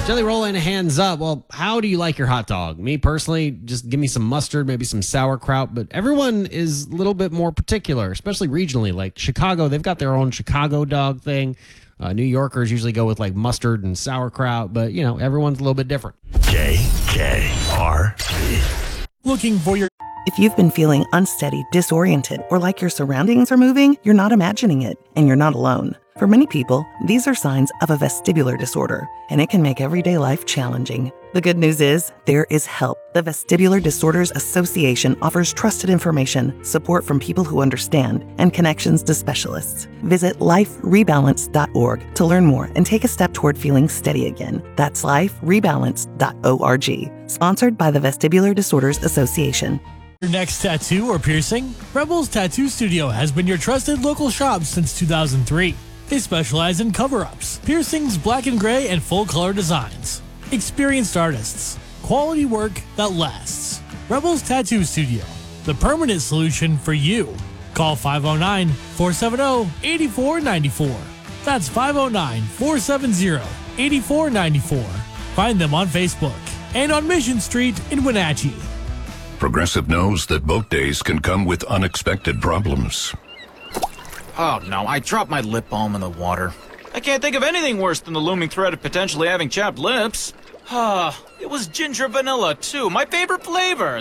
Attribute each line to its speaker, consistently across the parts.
Speaker 1: Jelly Roll and hands up. Well, how do you like your hot dog? Me personally, just give me some mustard, maybe some sauerkraut. But everyone is a little bit more particular, especially regionally. Like Chicago, they've got their own Chicago dog thing. New Yorkers usually go with like mustard and sauerkraut. But, you know, everyone's a little bit different.
Speaker 2: KKRV.
Speaker 3: Looking for your...
Speaker 4: If you've been feeling unsteady, disoriented, or like your surroundings are moving, you're not imagining it, and you're not alone. For many people, these are signs of a vestibular disorder, and it can make everyday life challenging. The good news is, there is help. The Vestibular Disorders Association offers trusted information, support from people who understand, and connections to specialists. Visit liferebalance.org to learn more and take a step toward feeling steady again. That's liferebalance.org. Sponsored by the Vestibular Disorders Association.
Speaker 3: Your next tattoo or piercing? Rebels Tattoo Studio has been your trusted local shop since 2003. They specialize in cover-ups, piercings, black and gray, and full-color designs. Experienced artists. Quality work that lasts. Rebels Tattoo Studio. The permanent solution for you. Call 509-470-8494. That's 509-470-8494. Find them on Facebook and on Mission Street in Wenatchee.
Speaker 2: Progressive knows that boat days can come with unexpected problems.
Speaker 5: Oh no, I dropped my lip balm in the water. I can't think of anything worse than the looming threat of potentially having chapped lips. It was ginger vanilla too, my favorite flavor.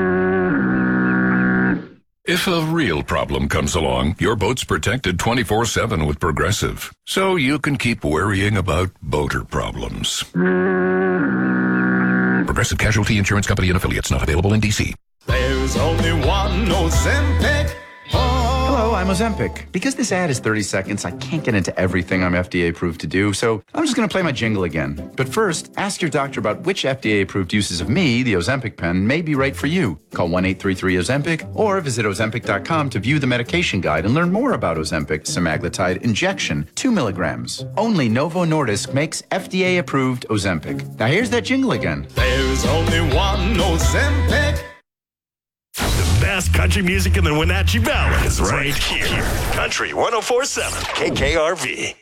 Speaker 2: If a real problem comes along, your boat's protected 24/7 with Progressive, so you can keep worrying about boater problems. Progressive Casualty Insurance Company and Affiliates, not available in D.C.
Speaker 6: There's only one Ozempic. Hello, I'm Ozempic. Because this ad is 30 seconds, I can't get into everything I'm FDA approved to do, so I'm just going to play my jingle again. But first, ask your doctor about which FDA approved uses of me, the Ozempic pen, may be right for you. Call 1-833-OZEMPIC or visit Ozempic.com to view the medication guide and learn more about Ozempic semaglutide injection, 2 milligrams. Only Novo Nordisk makes FDA approved Ozempic. Now here's that jingle again. There's only one Ozempic.
Speaker 7: The best country music in the Wenatchee Valley is right here. Country 104.7 KKRV.